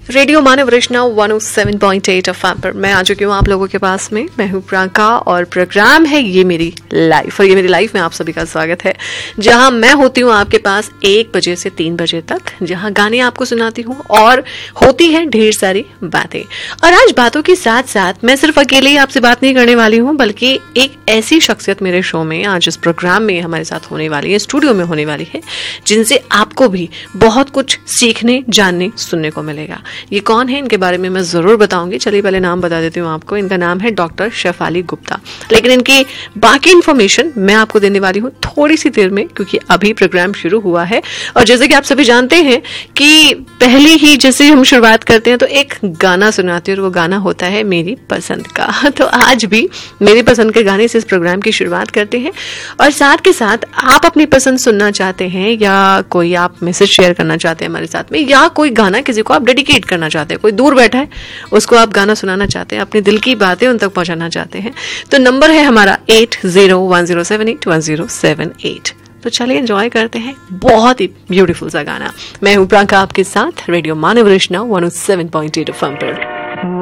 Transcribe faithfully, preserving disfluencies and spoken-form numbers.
Radio मानव रचना one O seven point eight FM पर मैं आ चुकी हूँ आप लोगों के पास में। मैं हूँ प्रियंका और प्रोग्राम है ये मेरी लाइफ, और ये मेरी लाइफ में आप सभी का स्वागत है, जहाँ मैं होती हूँ आपके पास एक बजे से तीन बजे तक, जहाँ गाने आपको सुनाती हूँ और होती है ढेर सारी बातें। और आज बातों के साथ साथ मैं सिर्फ अकेले ही आपसे बात नहीं करने वाली हूँ, बल्कि एक ऐसी शख्सियत मेरे शो में आज इस प्रोग्राम में हमारे साथ होने वाली है, स्टूडियो में होने वाली है, जिनसे आपको भी बहुत कुछ सीखने, जानने, सुनने को मिलेगा। ये कौन है, इनके बारे में मैं जरूर बताऊंगी। चलिए पहले नाम बता देती हूँ आपको। इनका नाम है डॉक्टर शेफाली गुप्ता, लेकिन इनकी बाकी इन्फॉर्मेशन मैं आपको देने वाली हूँ थोड़ी सी देर में, क्योंकि अभी प्रोग्राम शुरू हुआ है। और जैसे कि आप सभी जानते हैं कि पहले ही जैसे हम शुरुआत करते हैं तो एक गाना सुनाते हैं, और वो गाना होता है मेरी पसंद का। तो आज भी मेरी पसंद के गाने से इस प्रोग्राम की शुरुआत करते हैं। और साथ के साथ आप अपनी पसंद सुनना चाहते हैं, या कोई आप मैसेज शेयर करना चाहते हैं हमारे साथ में, या कोई गाना किसी को आप डेडिकेट करना चाहते हैं, कोई दूर बैठा है उसको आप गाना सुनाना चाहते हैं, अपने दिल की बातें उन तक पहुंचाना चाहते हैं, तो नंबर है हमारा eight zero one zero seven eight one zero seven eight. तो चलिए एंजॉय करते हैं बहुत ही ब्यूटीफुल सा गाना। मैं हूं प्रियंका आपके साथ रेडियो मानव रचना one O seven point eight FM पर।